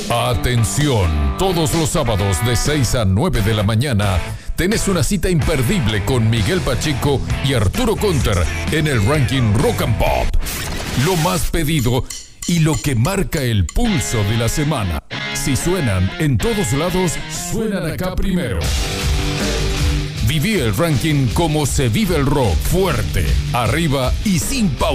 Atención, todos los sábados de 6 a 9 de la mañana tenés una cita imperdible con Miguel Pacheco y Arturo Conter en el ranking Rock and Pop. Lo más pedido y lo que marca el pulso de la semana. Si suenan en todos lados, suenan acá primero. Viví el ranking como se vive el rock, fuerte, arriba y sin pausa.